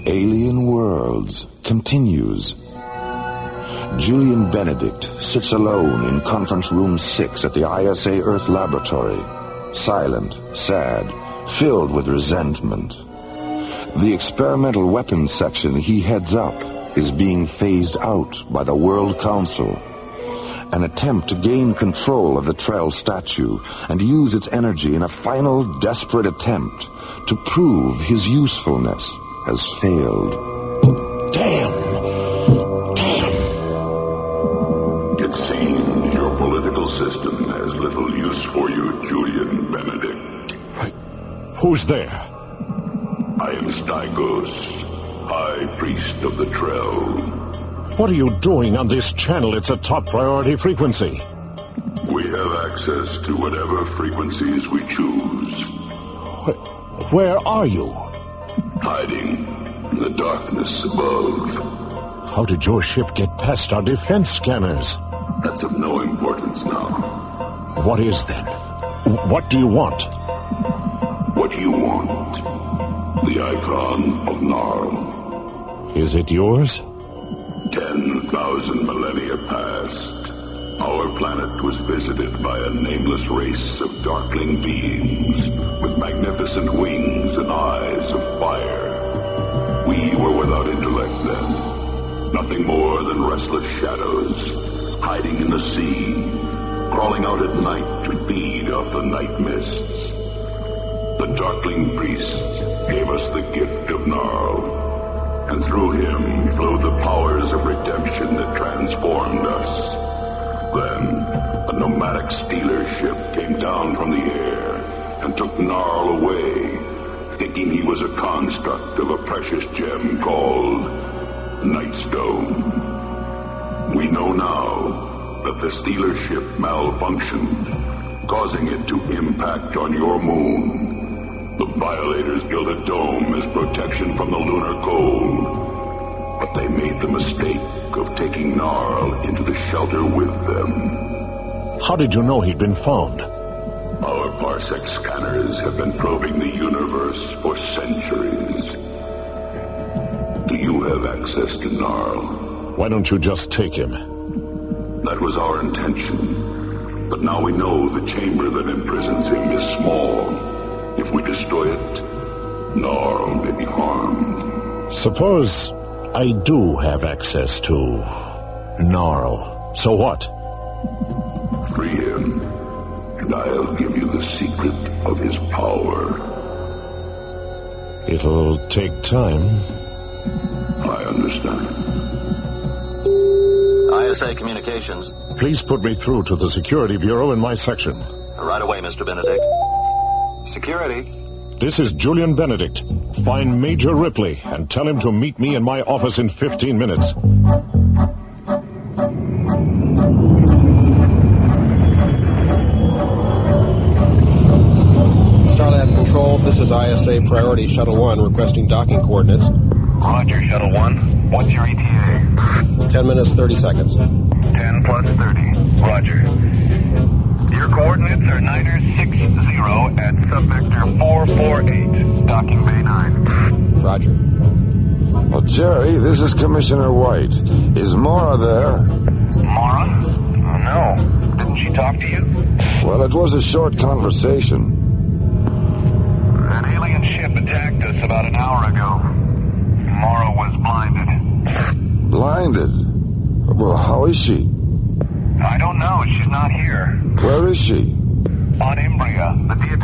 Alien Worlds continues. Julian Benedict sits alone in Conference Room 6 at the ISA Earth Laboratory, silent, sad, filled with resentment. The experimental weapons section he heads up is being phased out by the World Council. An attempt to gain control of the Trell statue and use its energy in a final desperate attempt to prove his usefulness has failed. Damn! It seems your political system has little use for you, Julian Benedict. Who's there? I am Stygos, High Priest of the Trell. What are you doing on this channel? It's a top priority frequency. We have access to whatever frequencies we choose. Where are you? Hiding in the darkness above. How did your ship get past our defense scanners? That's of no importance now. What is then? What do you want? What you want. The icon of Gnarl. Is it yours? 10,000 millennia past, our planet was visited by a nameless race of darkling beings with magnificent wings and eyes of fire. We were without intellect then, nothing more than restless shadows, hiding in the sea, crawling out at night to feed off the night mists. The darkling priest gave us the gift of Gnarl, and through him flowed the powers of redemption that transformed us. Then, a nomadic stealer ship came down from the air and took Gnarl away, thinking he was a construct of a precious gem called Nightstone. We know now that the stealer ship malfunctioned, causing it to impact on your moon. The Violators built a dome as protection from the lunar cold, but they made the mistake of taking Gnarl into the shelter with them. How did you know he'd been found? Our parsec scanners have been probing the universe for centuries. Do you have access to Gnarl? Why don't you just take him? That was our intention, but now we know the chamber that imprisons him is small. If we destroy it, Gnarl may be harmed. Suppose I do have access to Gnarl. So what? Free him, and I'll give you the secret of his power. It'll take time. I understand. ISA Communications. Please put me through to the Security Bureau in my section. Right away, Mr. Benedict. Security. This is Julian Benedict. Find Major Ripley and tell him to meet me in my office in 15 minutes. Starlab Control, this is ISA Priority Shuttle 1 requesting docking coordinates. Roger, Shuttle 1. What's your ETA? 10 minutes, 30 seconds. 10 plus 30. Roger. Your coordinates are 960 at subvector 448, docking bay 9. Roger. Well, Jerry, this is Commissioner White. Is Mara there? Mara? Oh, no. Didn't she talk to you? Well, it was a short conversation. An alien ship attacked us about an hour ago. Mara was blinded. Blinded? Well, how is she? I don't know. She's not here. Where is she? On Imbria. The